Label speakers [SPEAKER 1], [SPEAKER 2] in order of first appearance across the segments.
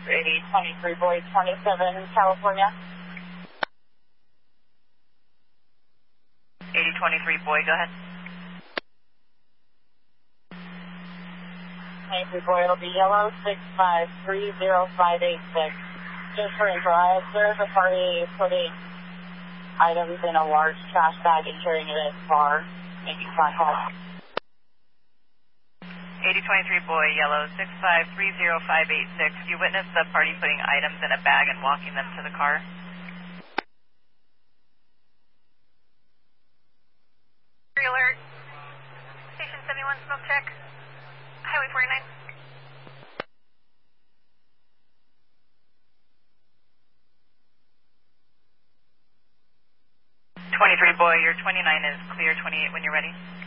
[SPEAKER 1] 8023 boy 27 California.
[SPEAKER 2] 8023 boy, go ahead.
[SPEAKER 1] 23 boy, it'll be yellow 6530586. Just for info, I observed the party putting items in a large trash bag and carrying it as far, making contact.
[SPEAKER 2] 8023 boy, yellow 6530586. You witnessed the party putting items in a bag and walking them to the car.
[SPEAKER 3] Alert. Station 71, smoke check. Highway 49.
[SPEAKER 2] 23 boy, your 29 is clear, 28 when you're ready.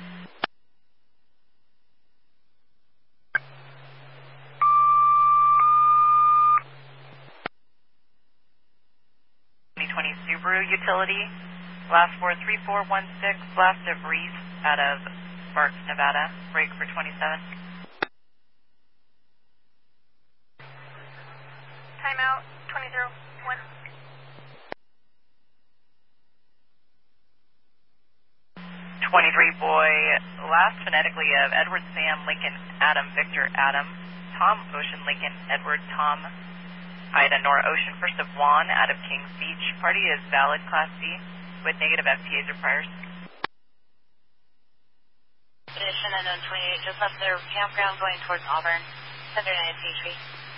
[SPEAKER 2] 2020 Subaru Utility, last 43416, blast of Reese out of Sparks, Nevada, break for 27.
[SPEAKER 3] Timeout 2001.
[SPEAKER 2] 23 boy, last phonetically of Edward Sam Lincoln Adam Victor Adam, Tom Ocean Lincoln Edward Tom Ida Nora Ocean first of Juan out of Kings Beach. Party is valid Class C with negative FTAs or priors.
[SPEAKER 1] Station and 28 just left their campground going towards Auburn. 109 CHP.